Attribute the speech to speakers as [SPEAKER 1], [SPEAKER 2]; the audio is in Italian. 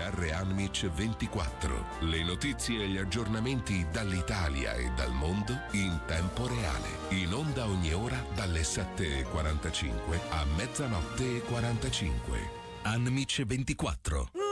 [SPEAKER 1] GR Anmic 24. Le notizie e gli aggiornamenti dall'Italia e dal mondo in tempo reale. In onda ogni ora dalle 7:45 a 00:45. Anmic 24.